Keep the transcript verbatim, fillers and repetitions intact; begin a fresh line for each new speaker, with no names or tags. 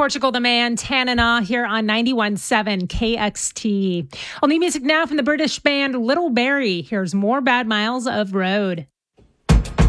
Portugal the Man, Tanana, here on ninety-one point seven K X T. Well, new music now from the British band Little Barrie. Here's more Bad Miles of Road.